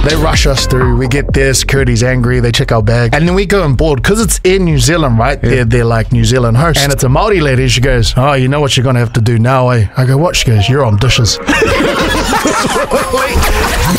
They rush us through. We get there, security's angry, they check our bag, and then we go on board because it's in New Zealand, right? Yeah. They're like New Zealand hosts, and it's a Māori lady. She goes, "Oh, you know what you're gonna have to do now, eh?" I go, "What?" She goes, "You're on dishes."